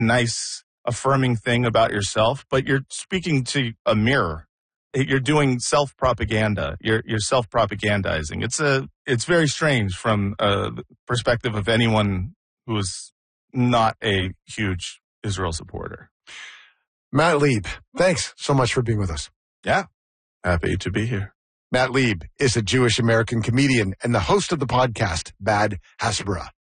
nice, affirming thing about yourself, but you're speaking to a mirror. You're doing self-propaganda. You're self-propagandizing. It's very strange from the perspective of anyone who is not a huge Israel supporter. Matt Lieb, thanks so much for being with us. Yeah, happy to be here. Matt Lieb is a Jewish-American comedian and the host of the podcast Bad Hasbara.